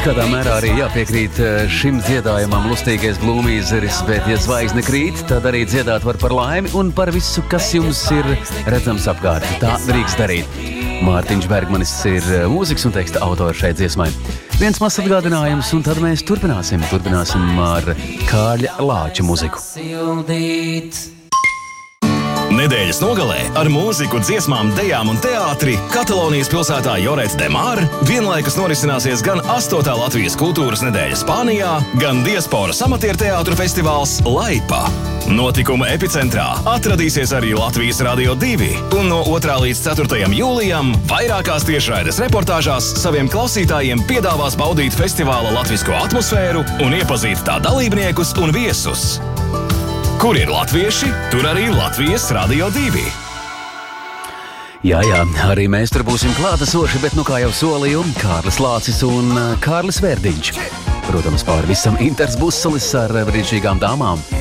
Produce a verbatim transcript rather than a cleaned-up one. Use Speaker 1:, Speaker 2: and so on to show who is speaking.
Speaker 1: Kādā mērā arī jāpiekrīt šim dziedājumam lustīgais blūmīzeris, bet ja zvaigzne krīt, tad arī dziedāt var par laimi un par visu, kas jums ir redzams apkārt. Tā drīkst darīt. Mārtiņš Bergmanis ir mūzikas un teksta autors šai dziesmai. Viens mazs atgādinājums, un tad mēs turpināsim. Turpināsim ar Kārļa Lāča muziku.
Speaker 2: Nedēļas nogalē ar mūziku, dziesmām, dejām un teātri Katalonijas pilsētā Lloret de Mar vienlaikus norisināsies gan astotā Latvijas kultūras nedēļa Spānijā, gan diasporas amatieru teātru festivāls Laipa. Notikuma epicentrā atradīsies arī Latvijas Radio divi, un no otrā līdz ceturtajam jūlijam vairākās tiešraides reportāžās saviem klausītājiem piedāvās baudīt festivāla latvisko atmosfēru un iepazīt tā dalībniekus un viesus. Kur ir latvieši, tur arī Latvijas Radio divi.
Speaker 1: Jā, jā, arī mēs tur būsim klātesoši, bet nu kā jau solīju, Kārlis Lācis un Kārlis Verdiņš. Protams, pāri visam Inters Buselis ar brīnišķīgām dāmām.